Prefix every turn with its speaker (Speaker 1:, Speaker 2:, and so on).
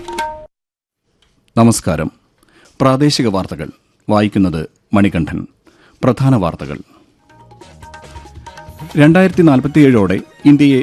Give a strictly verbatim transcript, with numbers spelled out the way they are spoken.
Speaker 1: നമസ്കാരം. പ്രാദേശിക വാർത്തകൾ വായിക്കുന്നത് മണികണ്ഠൻ. പ്രധാന വാർത്തകൾ. രണ്ടായിരത്തി നാൽപ്പത്തിയേഴോടെ ഇന്ത്യയെ